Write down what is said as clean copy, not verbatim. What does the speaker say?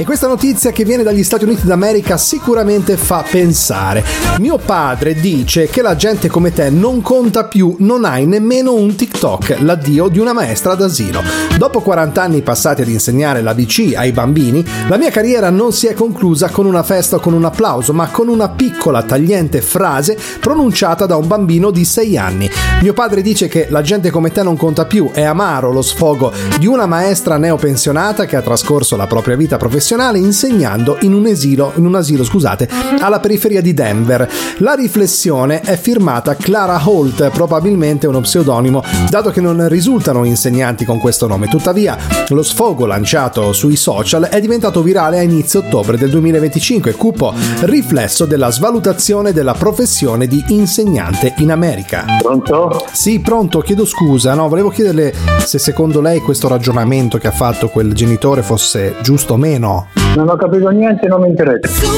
questa notizia che viene dagli Stati Uniti d'America sicuramente fa pensare. Mio padre dice che la gente come te non conta più, non hai nemmeno un TikTok, l'addio di una maestra d'asilo. Dopo 40 anni passati ad insegnare l'ABC ai bambini, la mia carriera non si è conclusa con una festa o con un applauso, ma con una piccola tagliente frase pronunciata da un bambino di 6 anni. Mio padre dice che la gente come te non conta più. È amaro lo sfogo di una maestra neopensionata che ha trascorso la propria vita professionale insegnando in un asilo, alla periferia di Denver. La riflessione è firmata Clara Holt, probabilmente uno pseudonimo, dato che non risultano insegnanti con questo nome. Tuttavia, lo sfogo lanciato sui social è diventato virale a inizio ottobre del 2025, cupo riflesso della svalutazione della professione di insegnante in America. Pronto? Sì, pronto, chiedo scusa, no, volevo chiederle se secondo lei questo ragionamento che ha fatto quel genitore fosse giusto o meno. Non ho capito niente, non mi interessa.